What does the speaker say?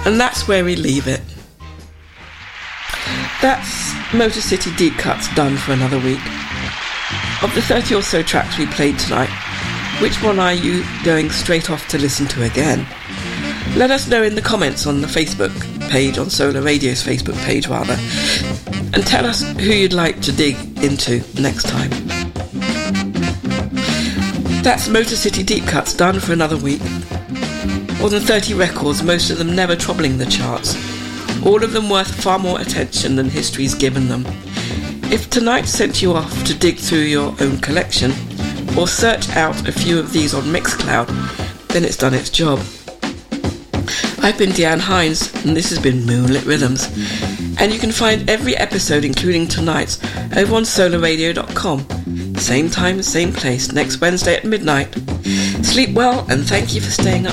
And that's where we leave it. That's Motor City Deep Cuts done for another week. Of the 30 or so tracks we played tonight, which one are you going straight off to listen to again? Let us know in the comments on the Facebook page, on Solar Radio's Facebook page rather, and tell us who you'd like to dig into next time. That's Motor City Deep Cuts done for another week. More than 30 records, most of them never troubling the charts. All of them worth far more attention than history's given them. If tonight sent you off to dig through your own collection, or search out a few of these on Mixcloud, then it's done its job. I've been Deanne Hines, and this has been Moonlit Rhythms. And you can find every episode, including tonight's, over on solarradio.com. Same time, same place, next Wednesday at midnight. Sleep well, and thank you for staying up